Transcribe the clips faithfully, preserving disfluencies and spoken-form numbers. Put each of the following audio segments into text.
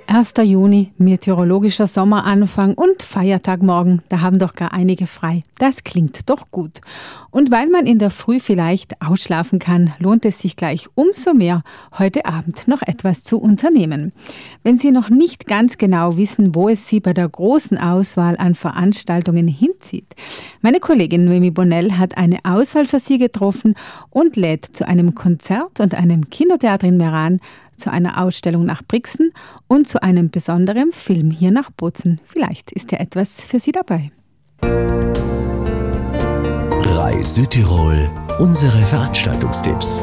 erster Juni, meteorologischer Sommeranfang und Feiertag morgen. Da haben doch gar einige frei. Das klingt doch gut. Und weil man in der Früh vielleicht ausschlafen kann, lohnt es sich gleich umso mehr, heute Abend noch etwas zu unternehmen. Wenn Sie noch nicht ganz genau wissen, wo es Sie bei der großen Auswahl an Veranstaltungen hinzieht, meine Kollegin Noemi Bonnell hat eine Auswahl für Sie getroffen und lädt zu einem Konzert und einem Kindertheater in Meran, zu einer Ausstellung nach Brixen und zu einem besonderen Film hier nach Bozen. Vielleicht ist ja etwas für Sie dabei. Reis Südtirol, unsere Veranstaltungstipps.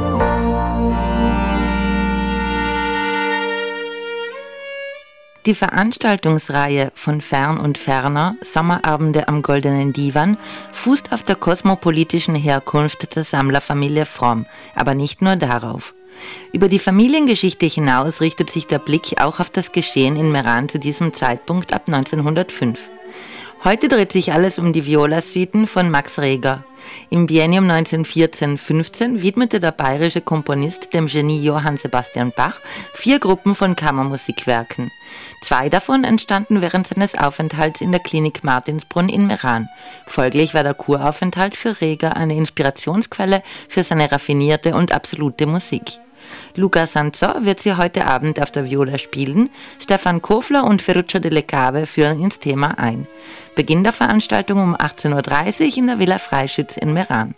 Die Veranstaltungsreihe von Fern und Ferner, Sommerabende am Goldenen Divan, fußt auf der kosmopolitischen Herkunft der Sammlerfamilie Fromm, aber nicht nur darauf. Über die Familiengeschichte hinaus richtet sich der Blick auch auf das Geschehen in Meran zu diesem Zeitpunkt ab neunzehnhundertfünf. Heute dreht sich alles um die Viola-Suiten von Max Reger. Im Biennium neunzehnhundertvierzehn fünfzehn widmete der bayerische Komponist dem Genie Johann Sebastian Bach vier Gruppen von Kammermusikwerken. Zwei davon entstanden während seines Aufenthalts in der Klinik Martinsbrunn in Meran. Folglich war der Kuraufenthalt für Reger eine Inspirationsquelle für seine raffinierte und absolute Musik. Luca Sanzò wird sie heute Abend auf der Viola spielen, Stefan Kofler und Ferruccio Delle Cave führen ins Thema ein. Beginn der Veranstaltung um achtzehn Uhr dreißig in der Villa Freischütz in Meran.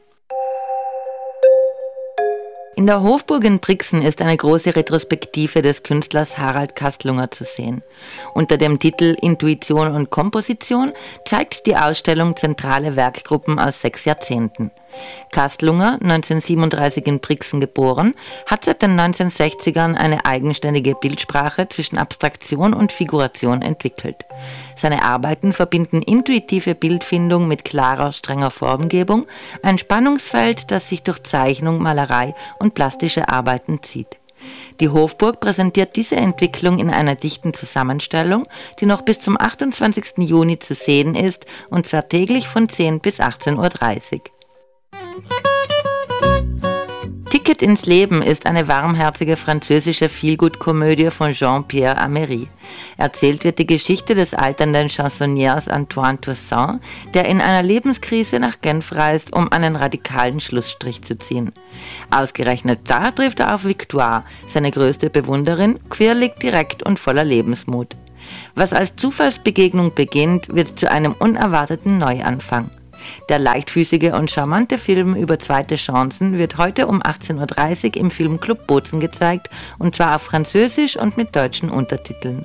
In der Hofburg in Brixen ist eine große Retrospektive des Künstlers Harald Kastlunger zu sehen. Unter dem Titel Intuition und Komposition zeigt die Ausstellung zentrale Werkgruppen aus sechs Jahrzehnten. Kastlunger, neunzehnhundertsiebenunddreißig in Brixen geboren, hat seit den neunzehnhundertsechzigern eine eigenständige Bildsprache zwischen Abstraktion und Figuration entwickelt. Seine Arbeiten verbinden intuitive Bildfindung mit klarer, strenger Formgebung, ein Spannungsfeld, das sich durch Zeichnung, Malerei und plastische Arbeiten zieht. Die Hofburg präsentiert diese Entwicklung in einer dichten Zusammenstellung, die noch bis zum achtundzwanzigsten Juni zu sehen ist, und zwar täglich von zehn bis achtzehn Uhr dreißig. Ticket ins Leben ist eine warmherzige französische Feelgood-Komödie von Jean-Pierre Améry. Erzählt wird die Geschichte des alternden Chansonniers Antoine Toussaint, der in einer Lebenskrise nach Genf reist, um einen radikalen Schlussstrich zu ziehen. Ausgerechnet da trifft er auf Victoire, seine größte Bewunderin, quirlig, direkt und voller Lebensmut. Was als Zufallsbegegnung beginnt, wird zu einem unerwarteten Neuanfang. Der leichtfüßige und charmante Film über zweite Chancen wird heute um achtzehn Uhr dreißig im Filmclub Bozen gezeigt, und zwar auf Französisch und mit deutschen Untertiteln.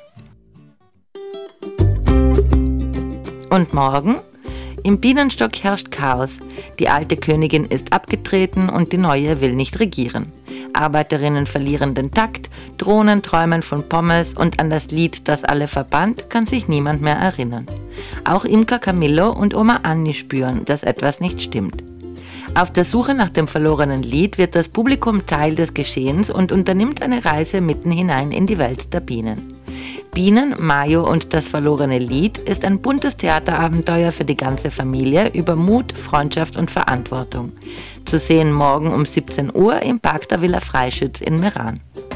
Und morgen? Im Bienenstock herrscht Chaos. Die alte Königin ist abgetreten und die neue will nicht regieren. Arbeiterinnen verlieren den Takt, Drohnen träumen von Pommes und an das Lied, das alle verband, kann sich niemand mehr erinnern. Auch Imker Camillo und Oma Anni spüren, dass etwas nicht stimmt. Auf der Suche nach dem verlorenen Lied wird das Publikum Teil des Geschehens und unternimmt eine Reise mitten hinein in die Welt der Bienen. Bienen, Mayo und das verlorene Lied ist ein buntes Theaterabenteuer für die ganze Familie über Mut, Freundschaft und Verantwortung. Zu sehen morgen um siebzehn Uhr im Park der Villa Freischütz in Meran.